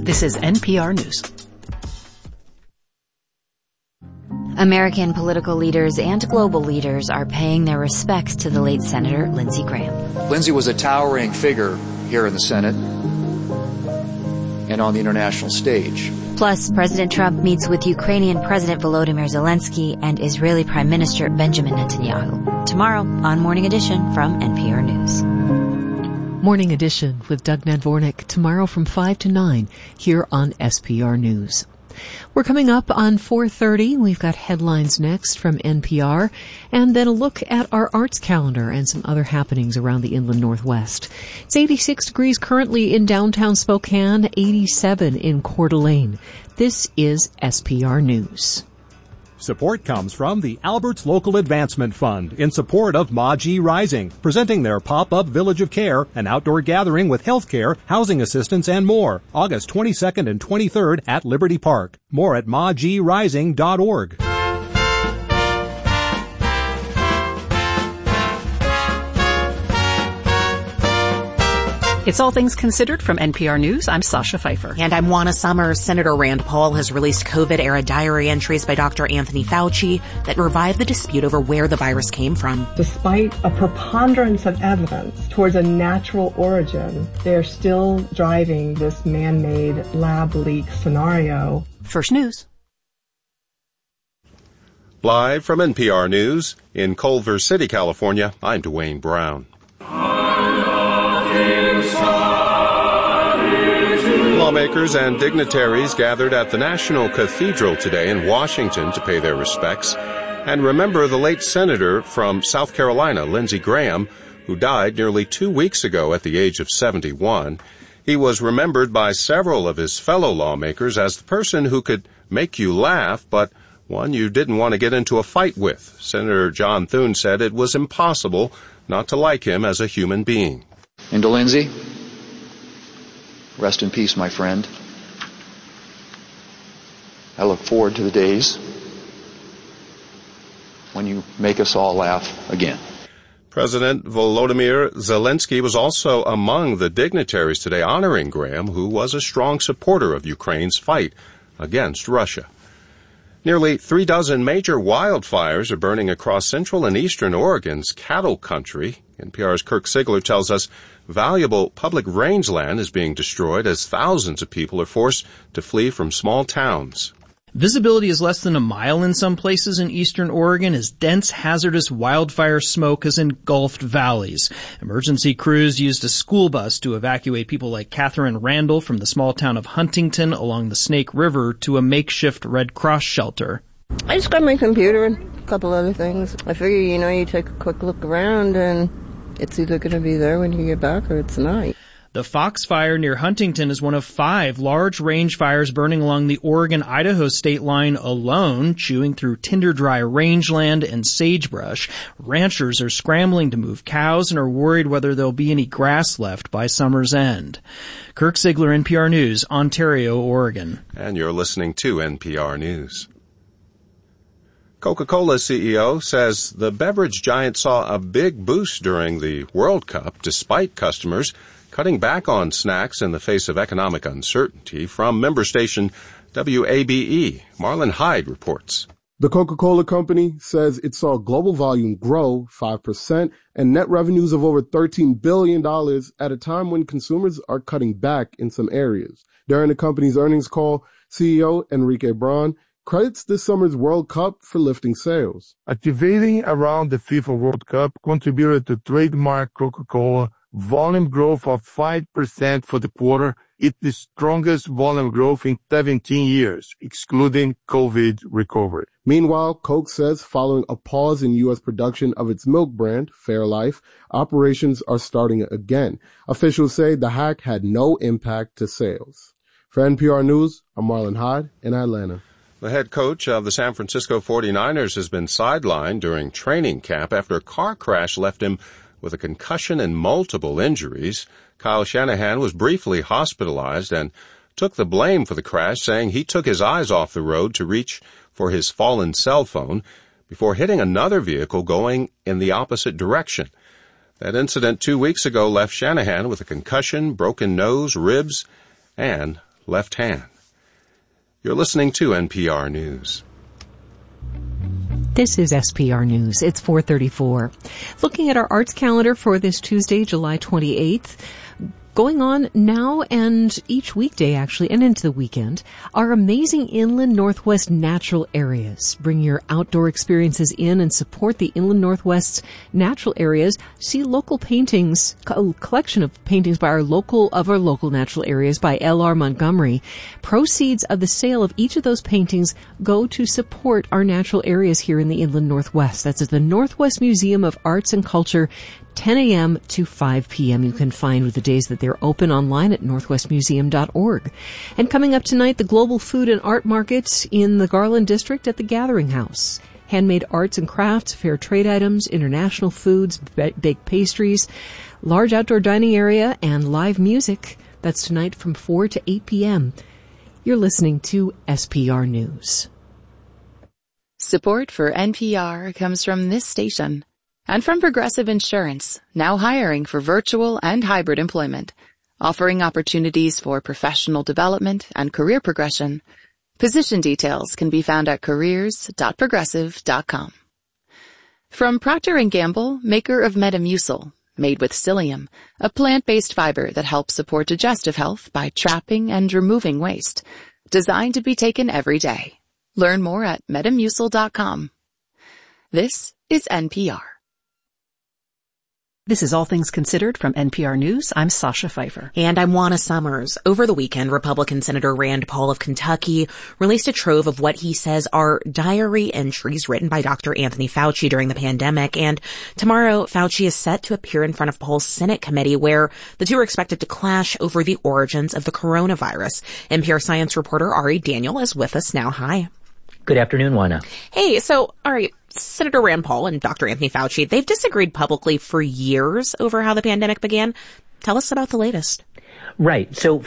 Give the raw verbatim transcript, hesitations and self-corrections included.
This is N P R News. American political leaders and global leaders are paying their respects to the late Senator Lindsey Graham. Lindsey was a towering figure here in the Senate and on the international stage. Plus, President Trump meets with Ukrainian President Volodymyr Zelensky and Israeli Prime Minister Benjamin Netanyahu. Tomorrow on Morning Edition from N P R News. Morning Edition with Doug Nadvornik tomorrow from five to nine here on S P R News. We're coming up on four thirty. We've got headlines next from N P R, and then a look at our arts calendar and some other happenings around the inland Northwest. It's eighty-six degrees currently in downtown Spokane, eighty-seven in Coeur d'Alene. This is S P R News. Support comes from the Alberts Local Advancement Fund in support of Ma Ji Rising, presenting their pop-up Village of Care, an outdoor gathering with healthcare, housing assistance, and more, August twenty-second and twenty-third at Liberty Park. More at ma ji rising dot org. It's All Things Considered from N P R News. I'm Sasha Pfeiffer. And I'm Juana Summers. Senator Rand Paul has released COVID-era diary entries by Doctor Anthony Fauci that revive the dispute over where the virus came from. Despite a preponderance of evidence towards a natural origin, they're still driving this man-made lab leak scenario. First News. Live from N P R News in Culver City, California, I'm Dwayne Brown. Lawmakers and dignitaries gathered at the National Cathedral today in Washington to pay their respects and remember the late senator from South Carolina, Lindsey Graham, who died nearly two weeks ago at the age of seventy-one. He was remembered by several of his fellow lawmakers as the person who could make you laugh, but one you didn't want to get into a fight with. Senator John Thune said it was impossible not to like him as a human being. And to Lindsey, rest in peace, my friend. I look forward to the days when you make us all laugh again. President Volodymyr Zelensky was also among the dignitaries today honoring Graham, who was a strong supporter of Ukraine's fight against Russia. Nearly three dozen major wildfires are burning across central and eastern Oregon's cattle country. N P R's Kirk Sigler tells us valuable public rangeland is being destroyed as thousands of people are forced to flee from small towns. Visibility is less than a mile in some places in eastern Oregon as dense, hazardous wildfire smoke has engulfed valleys. Emergency crews used a school bus to evacuate people like Catherine Randall from the small town of Huntington along the Snake River to a makeshift Red Cross shelter. I just got my computer and a couple other things. I figure, you know, you take a quick look around and it's either going to be there when you get back or it's not. The Fox Fire near Huntington is one of five large range fires burning along the Oregon-Idaho state line alone, chewing through tinder-dry rangeland and sagebrush. Ranchers are scrambling to move cows and are worried whether there'll be any grass left by summer's end. Kirk Sigler, N P R News, Ontario, Oregon. And you're listening to N P R News. Coca-Cola C E O says the beverage giant saw a big boost during the World Cup despite customers cutting back on snacks in the face of economic uncertainty. From member station W A B E, Marlon Hyde reports. The Coca-Cola Company says it saw global volume grow five percent and net revenues of over thirteen billion dollars at a time when consumers are cutting back in some areas. During the company's earnings call, C E O Enrique Braun credits this summer's World Cup for lifting sales. Activating around the FIFA World Cup contributed to trademark Coca-Cola volume growth of five percent for the quarter. It's the strongest volume growth in seventeen years, excluding COVID recovery. Meanwhile, Coke says following a pause in U S production of its milk brand, Fairlife, operations are starting again. Officials say the hack had no impact to sales. For N P R News, I'm Marlon Hyde in Atlanta. The head coach of the San Francisco forty-niners has been sidelined during training camp after a car crash left him with a concussion and multiple injuries. Kyle Shanahan was briefly hospitalized and took the blame for the crash, saying he took his eyes off the road to reach for his fallen cell phone before hitting another vehicle going in the opposite direction. That incident two weeks ago left Shanahan with a concussion, broken nose, ribs, and left hand. You're listening to N P R News. This is S P R News. It's four thirty-four. Looking at our arts calendar for this Tuesday, July twenty-eighth, going on now and each weekday, actually, and into the weekend, are amazing inland Northwest natural areas. Bring your outdoor experiences in and support the inland Northwest's natural areas. See local paintings, a collection of paintings by our local, of our local natural areas by L R Montgomery. Proceeds of the sale of each of those paintings go to support our natural areas here in the inland Northwest. That's at the Northwest Museum of Arts and Culture, ten a.m. to five p.m. You can find with the days that they're open online at northwest museum dot org. And coming up tonight, the Global Food and Art Market in the Garland District at the Gathering House. Handmade arts and crafts, fair trade items, international foods, baked pastries, large outdoor dining area, and live music. That's tonight from four to eight p.m. You're listening to S P R News. Support for N P R comes from this station. And from Progressive Insurance, now hiring for virtual and hybrid employment, offering opportunities for professional development and career progression. Position details can be found at careers dot progressive dot com. From Procter and Gamble, maker of Metamucil, made with psyllium, a plant-based fiber that helps support digestive health by trapping and removing waste, designed to be taken every day. Learn more at metamucil dot com. This is N P R. This is All Things Considered from N P R News. I'm Sasha Pfeiffer. And I'm Juana Summers. Over the weekend, Republican Senator Rand Paul of Kentucky released a trove of what he says are diary entries written by Doctor Anthony Fauci during the pandemic. And tomorrow, Fauci is set to appear in front of Paul's Senate committee, where the two are expected to clash over the origins of the coronavirus. N P R science reporter Ari Daniel is with us now. Hi. Good afternoon, Juana. Hey, so, all right, Senator Rand Paul and Doctor Anthony Fauci, they've disagreed publicly for years over how the pandemic began. Tell us about the latest. Right. So